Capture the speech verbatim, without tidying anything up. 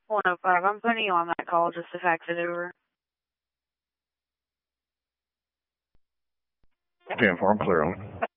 one oh five. I'm putting you on that call just to fax it over. ten four, I'm clear on.